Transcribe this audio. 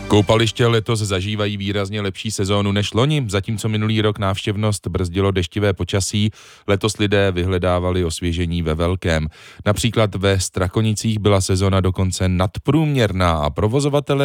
Koupaliště letos zažívají výrazně lepší sezónu než loni, zatímco minulý rok návštěvnost brzdilo deštivé počasí, letos lidé vyhledávali osvěžení ve velkém. Například ve Strakonicích byla sezóna dokonce nadprůměrná a provozovatelé